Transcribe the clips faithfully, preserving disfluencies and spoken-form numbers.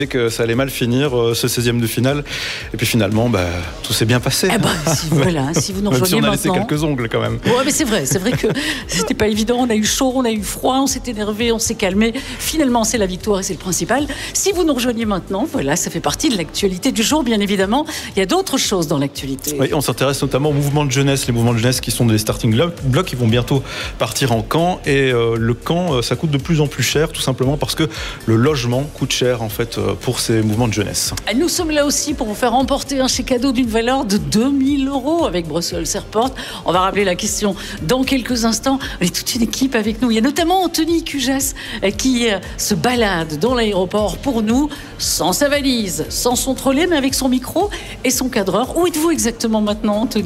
que ça allait mal finir euh, ce seizième de finale et puis finalement bah, tout s'est bien passé. Eh ben, si, voilà, si vous nous Même rejoignez si on a maintenant. laissé quelques ongles quand même. Ouais, mais c'est vrai, c'est vrai que c'était pas évident. On a eu chaud, on a eu froid, on s'est énervé, on s'est calmé. Finalement, c'est la victoire et c'est le principal. Si vous nous rejoignez maintenant, voilà, ça fait partie de l'actualité du jour, bien évidemment. Il y a d'autres choses dans l'actualité. Oui, on s'intéresse notamment aux mouvements de jeunesse, les mouvements de jeunesse qui sont des starting blocks, qui vont bientôt partir en camp et euh, le camp, euh, ça coûte de plus en plus cher, tout simplement parce que le logement coûte cher en fait euh, pour ces mouvements de jeunesse. Nous sommes là aussi pour vous faire remporter un chèque cadeau d'une valeur de deux mille euros avec Brussels Airport. On va rappeler la question dans quelques instants. Il y a toute une équipe avec nous. Il y a notamment Anthony Cujas qui se balade dans l'aéroport pour nous, sans sa valise, sans son trolley, mais avec son micro et son cadreur. Où êtes-vous exactement maintenant, Anthony ?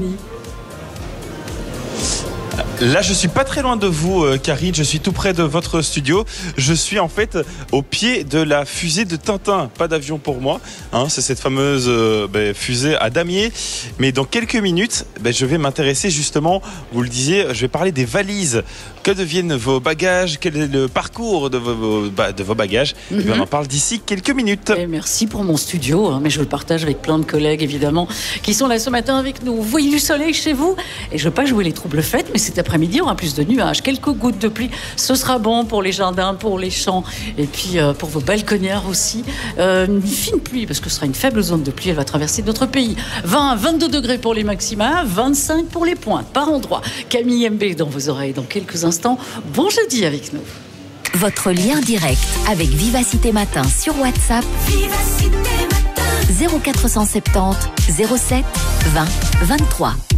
Là, je suis pas très loin de vous, euh, Karine. Je suis tout près de votre studio. Je suis en fait au pied de la fusée de Tintin. Pas d'avion pour moi. Hein, c'est cette fameuse euh, bah, fusée à damier. Mais dans quelques minutes, bah, je vais m'intéresser justement. Vous le disiez, je vais parler des valises. Que deviennent vos bagages ? Quel est le parcours de vos, bah, de vos bagages ? Mm-hmm. Et bien, on en parle d'ici quelques minutes. Et merci pour mon studio, hein, mais je le partage avec plein de collègues évidemment qui sont là ce matin avec nous. Vous voyez du soleil chez vous ? Et je ne veux pas jouer les troubles fêtes, mais c'est après-midi, on aura plus de nuages, quelques gouttes de pluie. Ce sera bon pour les jardins, pour les champs et puis euh, pour vos balconnières aussi. Euh, une fine pluie, parce que ce sera une faible zone de pluie, elle va traverser notre pays. vingt à vingt-deux degrés pour les maxima, vingt-cinq pour les pointes par endroit. Camille M B dans vos oreilles dans quelques instants. Bon jeudi avec nous. Votre lien direct avec Vivacité Matin sur WhatsApp. Vivacité Matin. zéro quatre cent soixante-dix zéro sept vingt vingt-trois.